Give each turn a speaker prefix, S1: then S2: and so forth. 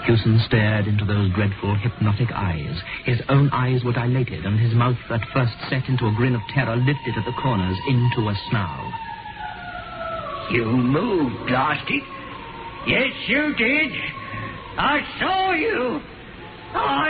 S1: Hewson stared into those dreadful, hypnotic eyes. His own eyes were dilated, and his mouth, at first set into a grin of terror, lifted at the corners into a snarl.
S2: You moved, Blasted. Yes, you did. I saw you. I